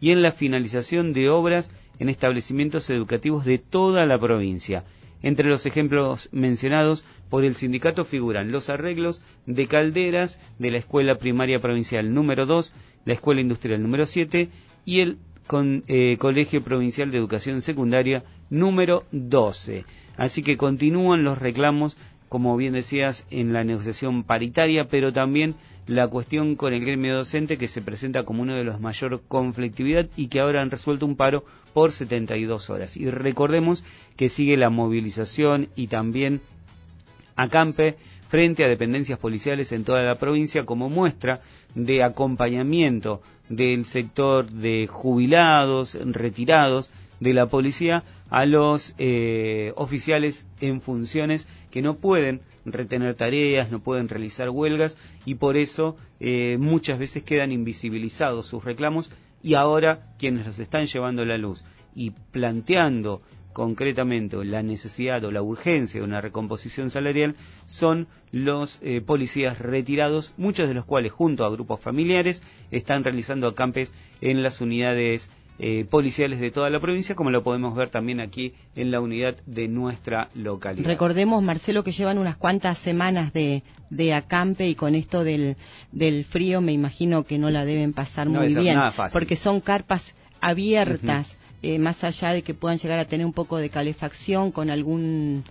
y en la finalización de obras en establecimientos educativos de toda la provincia. Entre los ejemplos mencionados por el sindicato figuran los arreglos de calderas de la Escuela Primaria Provincial número 2, la Escuela Industrial número 7 y el Colegio Provincial de Educación Secundaria número 12. Así que continúan los reclamos, como bien decías, en la negociación paritaria, pero también la cuestión con el gremio docente, que se presenta como uno de los mayor conflictividad y que ahora han resuelto un paro por 72 horas. Y recordemos que sigue la movilización y también acampe frente a dependencias policiales en toda la provincia como muestra de acompañamiento del sector de jubilados, retirados de la policía a los oficiales en funciones que no pueden retener tareas, no pueden realizar huelgas y por eso muchas veces quedan invisibilizados sus reclamos y ahora quienes los están llevando a la luz y planteando concretamente la necesidad o la urgencia de una recomposición salarial son los policías retirados, muchos de los cuales junto a grupos familiares están realizando acampes en las unidades policiales de toda la provincia, como lo podemos ver también aquí en la unidad de nuestra localidad. Recordemos, Marcelo, que llevan unas cuantas semanas de acampe y con esto del frío me imagino que no la deben pasar muy bien, porque son carpas abiertas. Más allá de que puedan llegar a tener un poco de calefacción con algún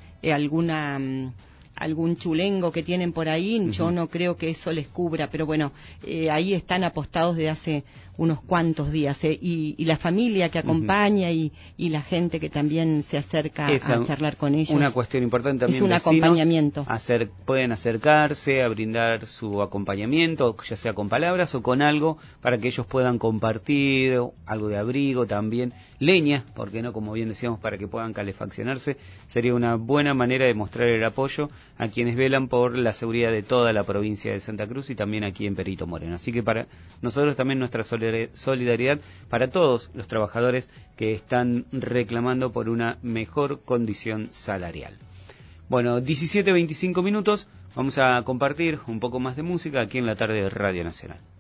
chulengo que tienen por ahí, yo no creo que eso les cubra, pero bueno, ahí están apostados de hace unos cuantos días, y la familia que acompaña y la gente que también se acerca a charlar con ellos. Una cuestión importante también, es un acompañamiento. Pueden acercarse a brindar su acompañamiento, ya sea con palabras o con algo, para que ellos puedan compartir algo de abrigo también, leña, porque no, como bien decíamos, para que puedan calefaccionarse. Sería una buena manera de mostrar el apoyo a quienes velan por la seguridad de toda la provincia de Santa Cruz y también aquí en Perito Moreno. Así que para nosotros también nuestra solidaridad para todos los trabajadores que están reclamando por una mejor condición salarial. Bueno, 17:25 minutos, vamos a compartir un poco más de música aquí en la tarde de Radio Nacional.